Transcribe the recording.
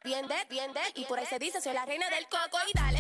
bien de, y por ahí se dice soy la reina del coco y dale.